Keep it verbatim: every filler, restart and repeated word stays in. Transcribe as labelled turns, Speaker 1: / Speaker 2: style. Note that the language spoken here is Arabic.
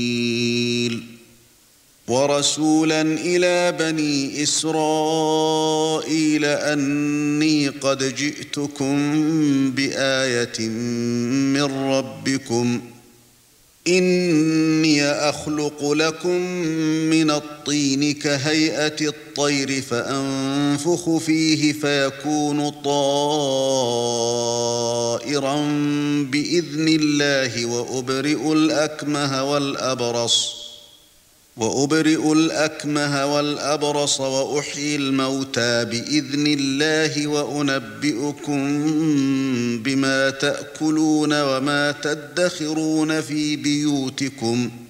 Speaker 1: وَرَسُولًا إِلَى بَنِي إِسْرَائِيلَ أَنِّي قَدْ جِئْتُكُم بِآيَةٍ مِّن رَّبِّكُمْ إِنِّي أَخْلُقُ لَكُم مِّنَ الطِّينِ كَهَيْئَةِ الطَّيْرِ فَأَنفُخُ فِيهِ فَيَكُونُ طَائِرًا بِإِذْنِ اللَّهِ وَأُبْرِئُ الْأَكْمَهَ وَالْأَبْرَصَ وَأُبْرِئُ الْأَكْمَهَ وَالْأَبْرَصَ وَأُحْيِي الْمَوْتَى بِإِذْنِ اللَّهِ وَأُنَبِّئُكُم بِمَا تَأْكُلُونَ وَمَا تَدَّخِرُونَ فِي بُيُوتِكُمْ